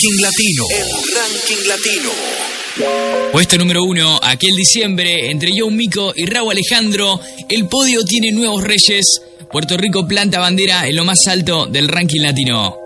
Ranking Latino. El Ranking Latino. Puesto número 1, aquel diciembre, entre Joe Mico y Rauw Alejandro, el podio tiene nuevos reyes. Puerto Rico planta bandera en lo más alto del Ranking Latino.